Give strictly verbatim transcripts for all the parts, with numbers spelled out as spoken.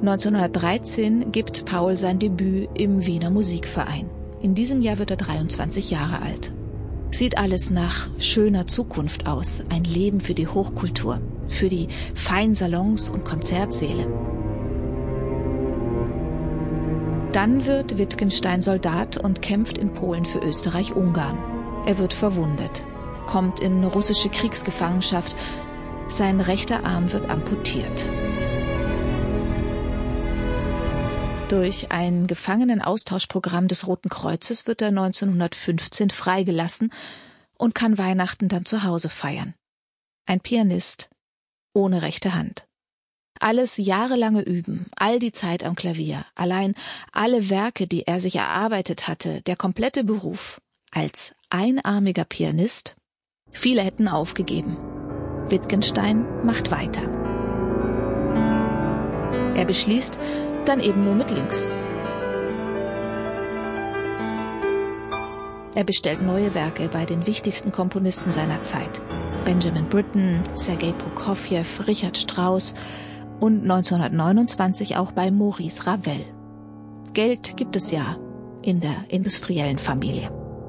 neunzehnhundertdreizehn gibt Paul sein Debüt im Wiener Musikverein. In diesem Jahr wird er dreiundzwanzig Jahre alt. Sieht alles nach schöner Zukunft aus. Ein Leben für die Hochkultur, für die feinen Salons und Konzertsäle. Dann wird Wittgenstein Soldat und kämpft in Polen für Österreich-Ungarn. Er wird verwundet, kommt in russische Kriegsgefangenschaft. Sein rechter Arm wird amputiert. Durch ein Gefangenenaustauschprogramm des Roten Kreuzes wird er neunzehnhundertfünfzehn freigelassen und kann Weihnachten dann zu Hause feiern. Ein Pianist ohne rechte Hand. Alles jahrelange Üben, all die Zeit am Klavier, allein alle Werke, die er sich erarbeitet hatte, der komplette Beruf als einarmiger Pianist. Viele hätten aufgegeben. Wittgenstein macht weiter. Er beschließt, dann eben nur mit links. Er bestellt neue Werke bei den wichtigsten Komponisten seiner Zeit. Benjamin Britten, Sergei Prokofjew, Richard Strauss und neunzehnhundertneunundzwanzig auch bei Maurice Ravel. Geld gibt es ja in der industriellen Familie.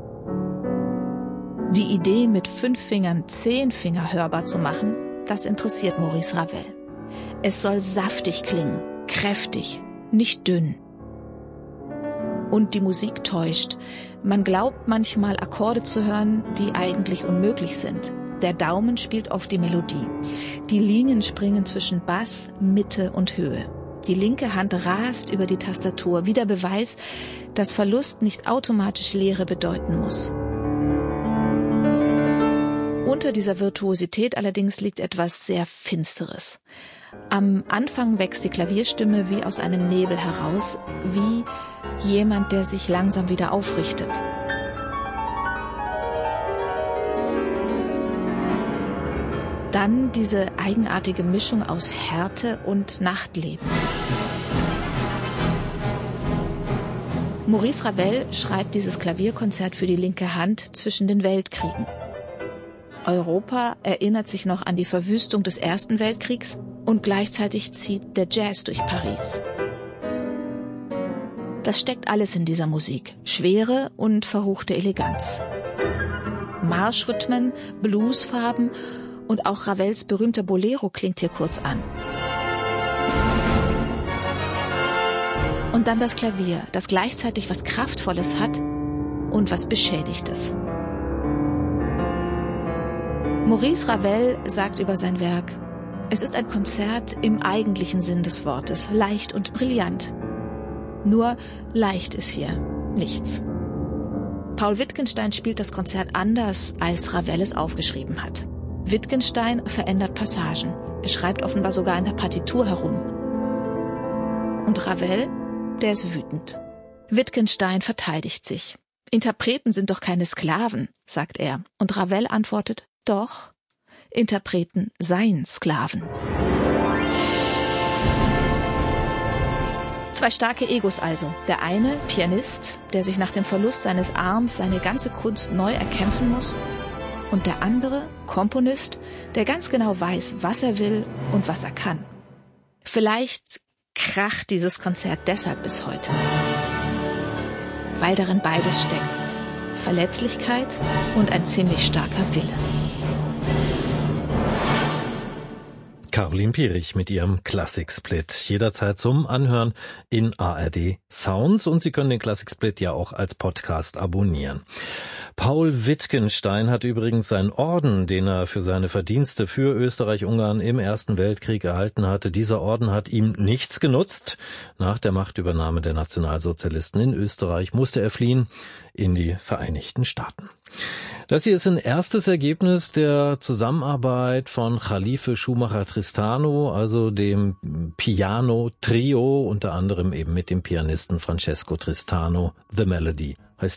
Die Idee, mit fünf Fingern zehn Finger hörbar zu machen, das interessiert Maurice Ravel. Es soll saftig klingen, kräftig, nicht dünn. Und die Musik täuscht. Man glaubt manchmal Akkorde zu hören, die eigentlich unmöglich sind. Der Daumen spielt oft die Melodie. Die Linien springen zwischen Bass, Mitte und Höhe. Die linke Hand rast über die Tastatur, wie der Beweis, dass Verlust nicht automatisch Leere bedeuten muss. Unter dieser Virtuosität allerdings liegt etwas sehr Finsteres. Am Anfang wächst die Klavierstimme wie aus einem Nebel heraus, wie jemand, der sich langsam wieder aufrichtet. Dann diese eigenartige Mischung aus Härte und Nachtleben. Maurice Ravel schreibt dieses Klavierkonzert für die linke Hand zwischen den Weltkriegen. Europa erinnert sich noch an die Verwüstung des Ersten Weltkriegs und gleichzeitig zieht der Jazz durch Paris. Das steckt alles in dieser Musik. Schwere und verruchte Eleganz. Marschrhythmen, Bluesfarben und auch Ravels berühmter Bolero klingt hier kurz an. Und dann das Klavier, das gleichzeitig was Kraftvolles hat und was Beschädigtes. Maurice Ravel sagt über sein Werk: Es ist ein Konzert im eigentlichen Sinn des Wortes, leicht und brillant. Nur leicht ist hier nichts. Paul Wittgenstein spielt das Konzert anders, als Ravel es aufgeschrieben hat. Wittgenstein verändert Passagen. Er schreibt offenbar sogar in der Partitur herum. Und Ravel, der ist wütend. Wittgenstein verteidigt sich. Interpreten sind doch keine Sklaven, sagt er. Und Ravel antwortet: Doch, Interpreten seien Sklaven. Zwei starke Egos also. Der eine, Pianist, der sich nach dem Verlust seines Arms seine ganze Kunst neu erkämpfen muss. Und der andere, Komponist, der ganz genau weiß, was er will und was er kann. Vielleicht kracht dieses Konzert deshalb bis heute. Weil darin beides steckt. Verletzlichkeit und ein ziemlich starker Wille. Caroline Pierich mit ihrem Klassiksplit. Jederzeit zum Anhören in A R D Sounds. Und Sie können den Klassiksplit ja auch als Podcast abonnieren. Paul Wittgenstein hat übrigens seinen Orden, den er für seine Verdienste für Österreich-Ungarn im Ersten Weltkrieg erhalten hatte. Dieser Orden hat ihm nichts genutzt. Nach der Machtübernahme der Nationalsozialisten in Österreich musste er fliehen in die Vereinigten Staaten. Das hier ist ein erstes Ergebnis der Zusammenarbeit von Khalife Schumacher-Tristano, also dem Piano-Trio, unter anderem eben mit dem Pianisten Francesco Tristano, The Melody